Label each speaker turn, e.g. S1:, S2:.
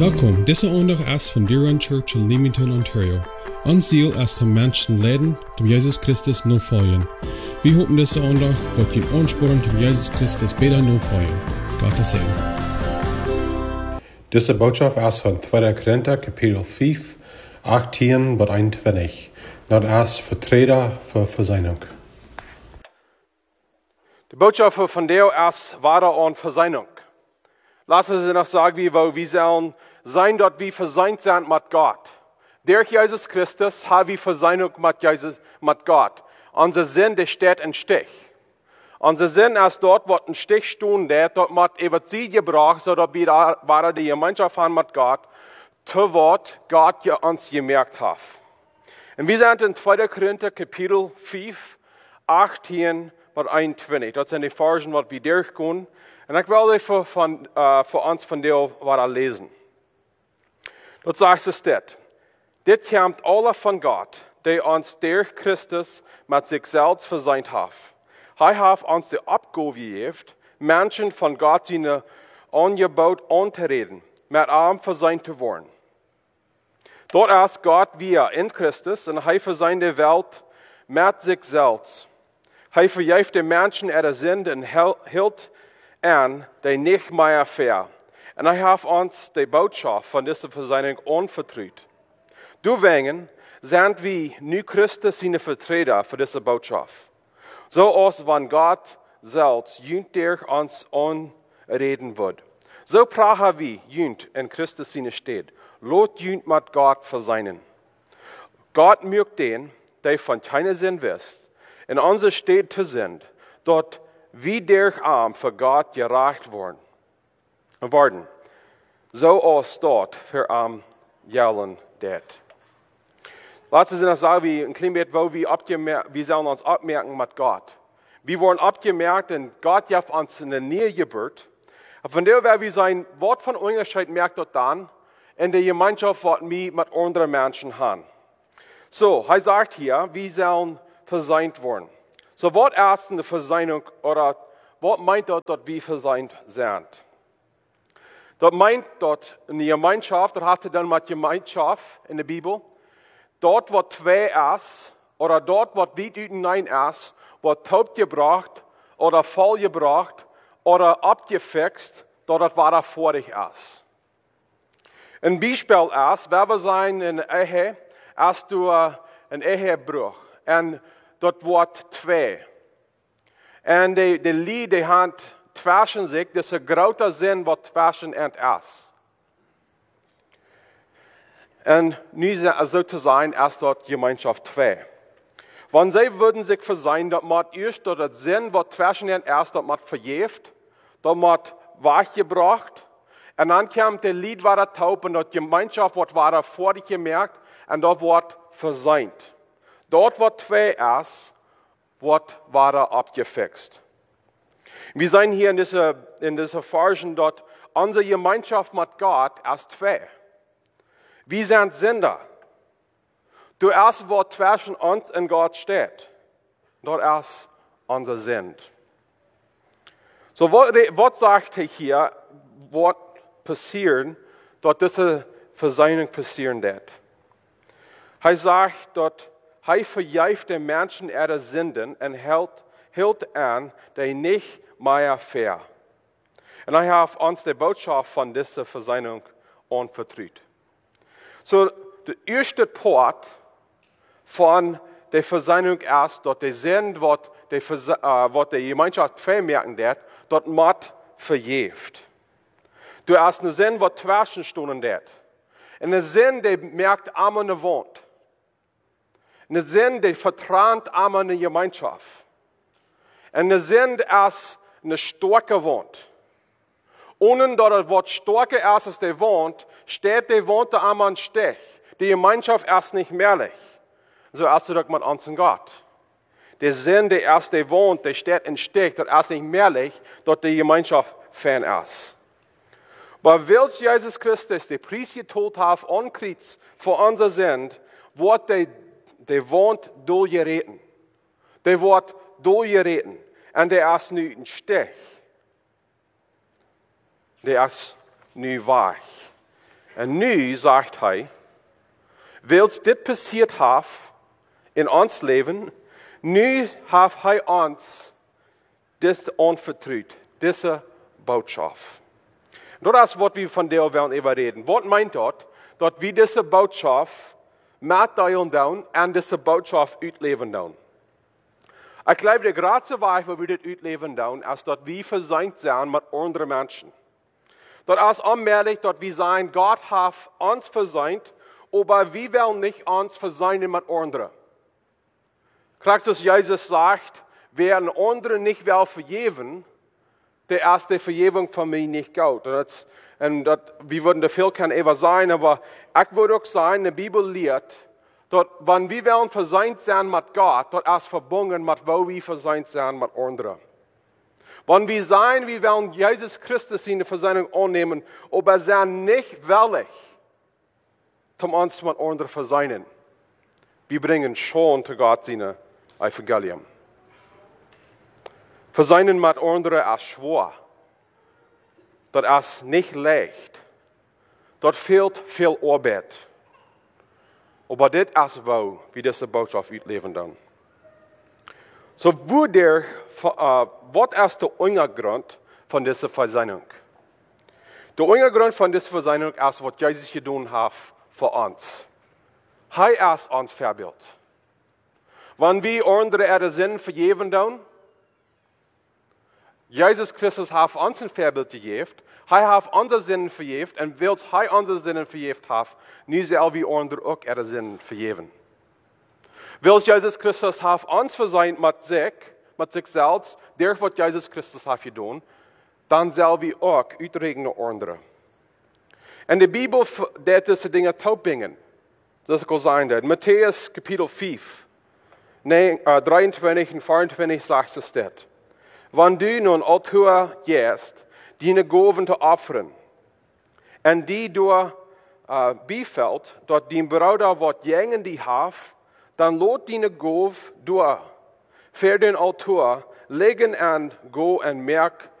S1: Welkom, deze aandag is van Deer Run Church in Leamington, Ontario. Ons ziel is de mensen leiden, dem Jesus Christus navolgen. Wir hopen deze aandag wordt je aansporen dem Jesus Christus beter navolgen. Gottes Segen.
S2: Diese Botschaft ist von 2. Korinther, Kapitel 5, 18 bis 21. Dat is Vertreter für Versöhnung.
S3: Die Botschaft von vandaag is Ware und Versöhnung. Lassen Sie noch sagen, wir sollen sein, dass wir versöhnt sind mit Gott. Durch Jesus Christus haben wir Versöhnung mit Gott. Unser Sinn, der steht in Stich. Unser Sinn ist dort, wo ein Stich steht, dort wird Evangelie gebracht, sodass wir da die Gemeinschaft haben mit Gott, zu Wort Gott uns gemerkt hat. Und wir sind in 2. Korinther, Kapitel 5, 18 bis 21. Das sind die Versen, die wir durchgehen. Und ich will für uns von dir lesen. Dort sagt es das. Dit kommt alle von Gott, der uns durch Christus mit sich selbst versöhnt hat. Er hat uns die Abgabe gegeben, Menschen von Gott seine Angebot anzureden, mit ihm versöhnt zu werden. Dort ist Gott wir in Christus und er versöhnt die Welt mit sich selbst. Er vergibt den Menschen ihre Sünde und hält an, die nicht mehr fair. Und er hat uns die Botschaft von dieser Versöhnung anvertraut. Deswegen sind wir nu Christus seine Vertreter für diese Botschaft. So als wenn Gott selbst durch uns anreden wird. So brauchen wir in Christus seine Stadt. Lot mit Gott versöhnen. Gott mögt den, der von keiner Sinn wisst, in unserer Stadt zu sind, dort wie durch ihn für Gott gerecht worden. So als dort für ihn gelten det. Lassen Sie uns sagen, wie ein klein bisschen, wo wir sollen uns abmerken mit Gott. Wir wurden abgemerkt und Gott hat uns in der Nähe gebührt. Und von der wir sein Wort von Unterschied merkt dort dann, in der Gemeinschaft, was wir mit anderen Menschen haben. So, er sagt hier, wir sollen versöhnt werden. So, was ist eine Versöhnung oder was meint dort, dass wir versöhnt sind? Das meint dort eine Gemeinschaft, das hat dann mit Gemeinschaft in der Bibel. Dort, wo zwei ist, oder dort, wo weit hinein ist, wo taub gebracht oder voll gebracht oder abgefixt, dort das war vorig ist. Ein Beispiel ist, wenn wir sein in Ehe, hast du ein Ehebruch. Und dort wird zwei. Und die Lied, die Hand zwischen sich, das ist ein großer Sinn, was zwischen ist. Und nu so zu sein, ist dort Gemeinschaft zwei. Wenn sie würden sich versehen, dass man erst dort Sinn, was zwischen ihnen ist, dass man verjäft, dass man wachgebracht, und dann kam der Lied war taub und die Gemeinschaft war vor dich gemerkt und dort wird versöhnt. Dort, wo zwei ist, war abgefixt. Wir sehen hier in dieser Versen dort, unsere Gemeinschaft mit Gott ist zwei. Wir sind Sünder. Du erst, wo zwischen uns und Gott steht. Dort ist unser Sünd. So, was sagt er hier, was passiert, dort diese Versöhnung passieren wird? Er sagt dort, er vergibt den Menschen ihre Sünden und hält an, die nicht mehr fair. Und er hat uns die Botschaft von dieser Versöhnung anvertraut. So, der erste Part von der Versöhnung ist, dass die Sinn, was die Gemeinschaft vermerken wird, dort macht verjäft. Du hast einen Sinn, was zwischen stunden wird. Und ein Sinn, der merkt einmal eine Wohnt. Ein Sinn, der vertraut einmal eine Gemeinschaft. Und ein Sinn, der ist eine starke Wohnt. Ohne dass das Wort starke ist, als der wohnt, steht der Wohnte einmal ein Stich. Die Gemeinschaft ist nicht mehrlich. So ist es mit uns und Gott. Der Sinn, der erst der wohnt, der steht in Stich, das ist nicht mehrlich, dort die Gemeinschaft fern ist. Aber weil Jesus Christus der Preis getötet hat an Kreuz für unser Sinn, wird der wohnt durchgereden. Der wird durchgereden. Und der ist nicht ein Stich. Der ist nu weich. En nu, sagt hij, wils dit passiert heeft in ons leven, nu heeft hij ons dit aanvertrouwd, deze boodschap. Dat is wat we vandaag willen even reden. Wat meint dat? Dat we deze boodschap metdelen doen en deze boodschap uitleven doen. Ik geloof de grootste wijze waar we dit uitleven doen, is dat we verzeind zijn met andere mensen. Dat is onmerkelijk dat we zijn, God heeft ons verzeind, aber we willen niet ons verzeinden met anderen. Christus Jezus zegt, wer een andere niet wil vergeven, der is de vergeving van mij niet goud. We würden er veel kunnen over zijn, aber ik wil ook zeggen, de Bibel leert, dat wanneer we willen verzeind zijn met God, dat is verbonden met waar we verzeind zijn met anderen. Wanneer we zijn, we willen Jezus Christus in de verzeining aannemen, aber zijn niet willig, om ons met anderen verzeinen. We brengen schon te God zijn Evangelium. Verzeinen met anderen is schwer. Dat is niet leicht. Dat veelt veel arbeid. Maar dit is waar we deze boodschap uitleven dan. So, wat is de ondergrond van deze verzeining? De ondergrond van deze verzeining is wat Jezus gedaan heeft voor ons. Hij is ons voorbeeld. Wanneer we anderen er zin vergeven doen, Jezus Christus heeft ons een voorbeeld gegeven. Hij heeft onze zinnen vergeven. En wils hij onze zinnen vergeven heeft, nu zal we anderen ook er zinnen vergeven. Wils Jezus Christus heeft ons verzeind met zichzelf, door wat Jezus Christus heeft gedaan, dan zal we ook uitrekenen anderen. En de Bibel deed deze dingen toebingen. Zoals ik al zei, Matthäus kapitel 5, 23 en 24 zegt ze dit. Wanneer du nun altoe gehst, die gaven te offeren, en die door bevalt, dat die broeder wat jengen die heeft, dan laat die gave door. Voor den altoe liggen en go en merk